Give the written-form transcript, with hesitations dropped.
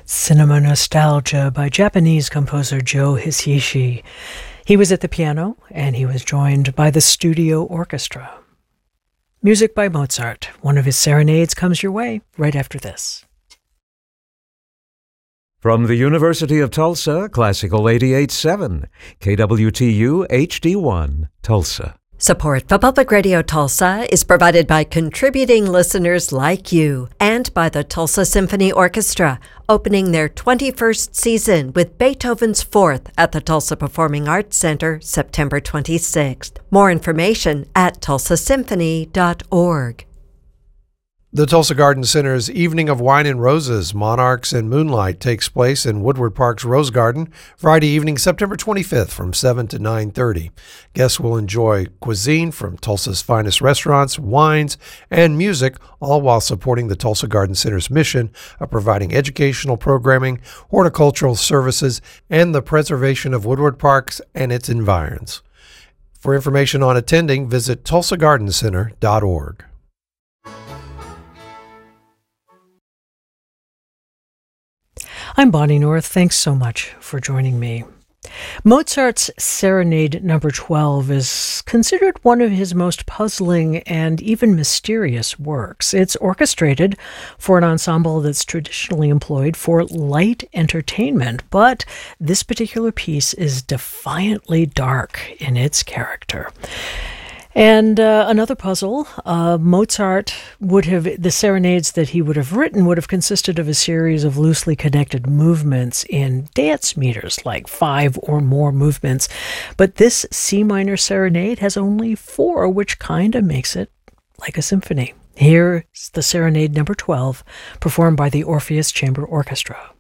Cinema Nostalgia by Japanese composer Joe Hisaishi. He was at the piano, and he was joined by the studio orchestra. Music by Mozart. One of his serenades comes your way right after this. From the University of Tulsa, Classical 88.7, KWTU HD1, Tulsa. Support for Public Radio Tulsa is provided by contributing listeners like you and by the Tulsa Symphony Orchestra, opening their 21st season with Beethoven's Fourth at the Tulsa Performing Arts Center, September 26th. More information at tulsasymphony.org. The Tulsa Garden Center's Evening of Wine and Roses, Monarchs and Moonlight takes place in Woodward Park's Rose Garden Friday evening, September 25th from 7 to 9:30. Guests will enjoy cuisine from Tulsa's finest restaurants, wines, and music, all while supporting the Tulsa Garden Center's mission of providing educational programming, horticultural services, and the preservation of Woodward Parks and its environs. For information on attending, visit tulsagardencenter.org. I'm Bonnie North. Thanks so much for joining me. Mozart's Serenade No. 12 is considered one of his most puzzling and even mysterious works. It's orchestrated for an ensemble that's traditionally employed for light entertainment, but this particular piece is defiantly dark in its character. And another puzzle, Mozart the serenades that he would have written would have consisted of a series of loosely connected movements in dance meters, like 5 or more movements. But this C minor serenade has only 4, which kind of makes it like a symphony. Here's the Serenade No. 12, performed by the Orpheus Chamber Orchestra.